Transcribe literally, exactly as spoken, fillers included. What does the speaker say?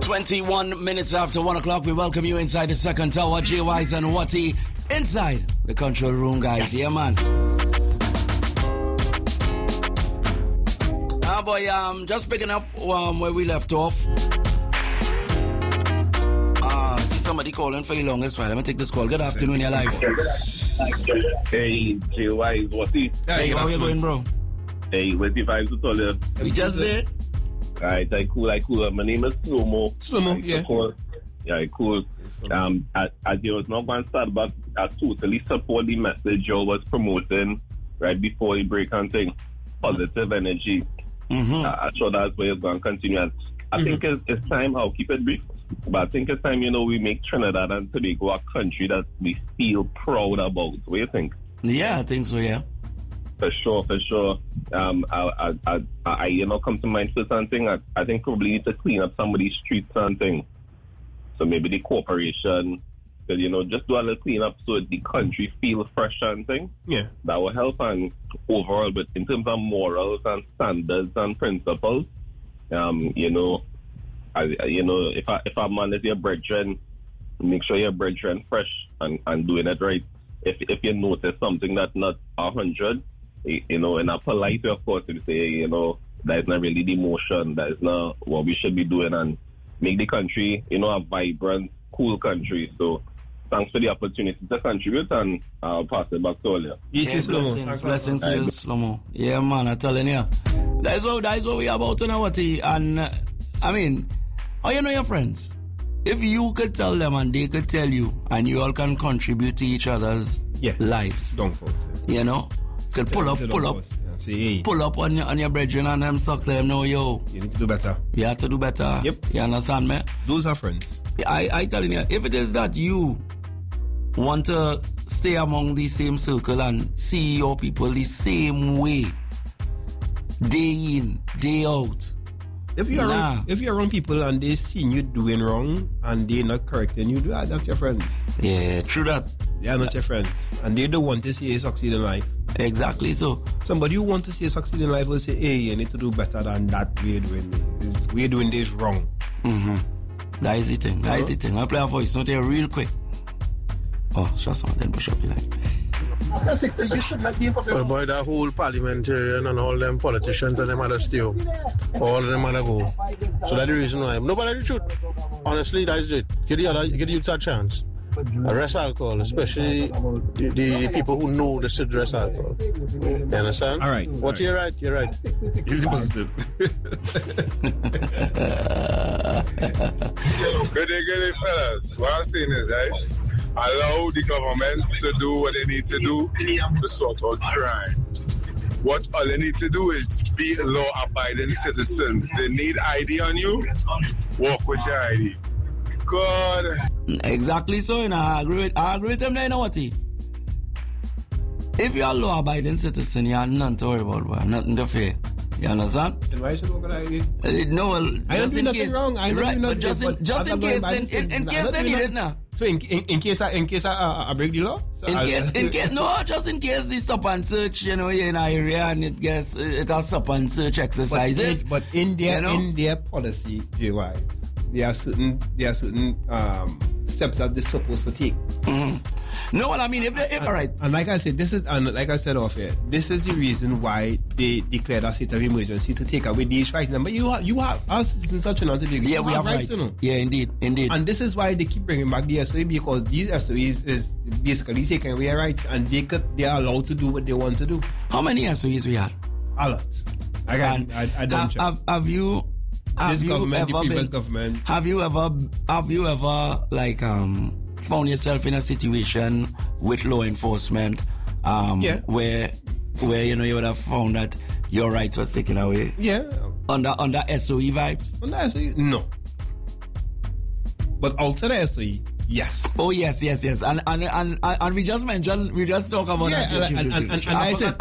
twenty-one minutes after one o'clock, we welcome you inside the second tower. J Wise and Watty inside the control room, guys. Yes. Yeah, man. Ah, boy, um, just picking up um, where we left off. Ah, uh, see somebody calling for the longest while. Let me take this call. Good afternoon, you're live. Hey, J Wise, Watty. Hey, how you going, bro? Hey, where's the vibes to tell you? We just there. Alright, I cool, I cool. My name is Slomo. Slomo, yeah. Cool. Yeah, cool. Um, as, as you was not going to start, but I totally support the message you was promoting right before the break and thing. Positive energy. Mm-hmm. Uh, I'm sure that's where you're going to continue. And I mm-hmm. think it's, it's time, I'll keep it brief, but I think it's time, you know, we make Trinidad and Tobago a country that we feel proud about. What do you think? Yeah, I think so, yeah. For sure, for sure. Um, I, I, I, I, you know, come to mind for something. I, I think probably need to clean up some of these streets and thing. So maybe the corporation, but you know, just do a little clean up so the country feels fresh and thing. Yeah, that will help. And overall, but in terms of morals and standards and principles, um, you know, I, you know, if I if a man is your brethren, make sure your brethren fresh and, and doing it right. If if you notice something that's not a hundred. You know, in a polite way, of course, to say, you know, that is not really the motion, that is not what we should be doing, and make the country, you know, a vibrant, cool country. So, thanks for the opportunity to contribute, and I'll pass it back to Olia. Yes, yes, blessings, blessings to you, Slomo. Yeah, man, I'm telling you. That is what, that is what we are about to know, and, uh, I mean, how you know your friends? If you could tell them and they could tell you, and you all can contribute to each other's yeah. lives. Don't fault it. You know? Could pull up, pull up, say, hey. pull up on your, on your brethren and them sucks them know, yo. You need to do better. You have to do better. Yep. You understand me? Those are friends. I, I telling you, if it is that you want to stay among the same circle and see your people the same way, day in, day out. If you're nah. around, if you're around people and they see you doing wrong and they're not correcting you, that's not your friends. Yeah, true that. They are not your friends. And they don't want to see you succeed in life. Exactly so. Somebody who wants to see you succeed in life will say, hey, you need to do better than that way you're doing this. We're doing this wrong. Mm-hmm. That is the thing. That uh-huh. is the thing. I'll play a voice note here real quick. Oh, just on, then push up the line. Well, boy, that whole parliamentarian and all them politicians and them other steal. All of them other go. So that's the reason why. Nobody the truth. Honestly, that's it. Give the other, give the youth a chance. Arrest alcohol, especially the, the people who know they should arrest alcohol. You understand? All right. What all you're right, you're right. Easy positive. Good day, good day, fellas. What I'm saying is, right? Allow the government to do what they need to do to sort out crime. What all they need to do is be law-abiding citizens. They need I D on you, walk with your I D. God. Exactly so, and I agree with, I agree with them there, you know what? If you're a law-abiding citizen, you have nothing to worry about, boy. Nothing to fear. You understand? And why should you look at I D? Uh, no, well, I just don't in do case. Nothing wrong. I don't right, do but nothing, just in, but just in case, in, in, in case they need it now. So in, in, in case I in case I, uh, I break the law? So in I'll, case, in case, no, just in case they stop and search, you know, you're in an area and it gets, it has stop and search exercises. But, but in their, you know? in their policy, J Y, there are certain, there are certain um, steps that they're supposed to take. Mm-hmm. No, well, I mean, if they, if, and, all right. And like I said, this is, and like I said off here, this is the reason why they declared a state of emergency to take away these rights. But you have, you have, us citizens of Trinidad and Tobago, yeah, we have rights. rights. You know? Yeah, indeed, indeed. And this is why they keep bringing back the S O E, because these S O Es is basically taking away rights, and they could, they are allowed to do what they want to do. How many S O Es we had? A lot. I, can, I, I don't have, check. Have, have you? Have this you government, ever the previous been, government. Have you ever, have you ever, like, um, found yourself in a situation with law enforcement, um, yeah. where, where you know you would have found that your rights were taken away? Yeah. Under under S O E vibes? Under S O E, no. But outside S O E, yes. Oh yes, yes, yes. And and and and, and we just mentioned, we just talk about yeah, that. And, and, and, and, and I said.